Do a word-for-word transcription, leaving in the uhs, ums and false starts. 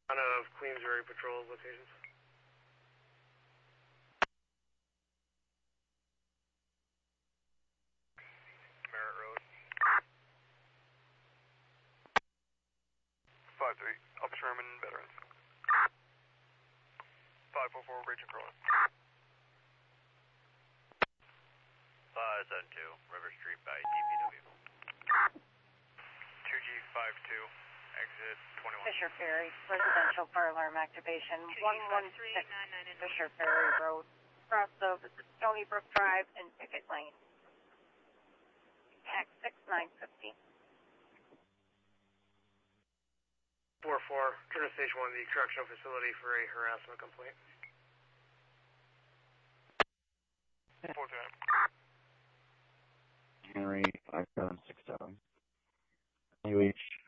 Out of Queensbury Patrol locations. Merritt Road. five three, up Sherman, veterans. five four four, Rachel Cronin. five seven two, River Street by D P W. two G five two, exit twenty-one. Fisher Ferry, residential fire alarm activation, one one six Fisher Ferry Road, cross of Stony Brook Drive and Picket Lane. X six nine fifty. four four, turn to station one of the correctional facility for a harassment complaint. four ten. Henry five seven six seven. U H